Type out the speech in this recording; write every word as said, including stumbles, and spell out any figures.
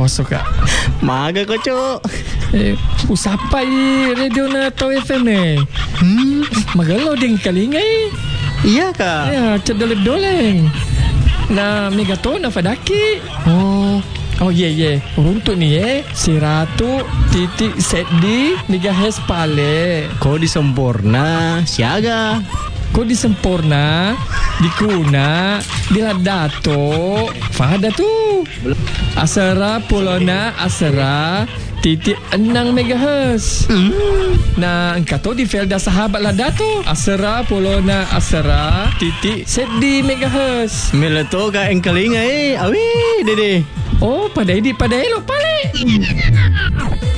masuk kak. Maga ko, Cuk. Eh, usapa i radio na Tau F M eh. Hmm, Magalau ding kalingai. iya kak. Ya, cedoleng-doleng. Na megaton na fadaki. Oh, Oh ye yeah, ye. Yeah. Untuk ni eh seratus titik set di megahertz pale. ko di sempurna siaga. Kau di sempurna, di kuna, di ladato. Fahada tu. Asara pulona asara titik enam megahertz. Hmm. Nah, engkau tahu di Felda sahabat ladato. Asara pulona asara titik set di megahertz. Meleto ka ang kalinga eh. Awi, dede. Oh, pada ini pada elok pale.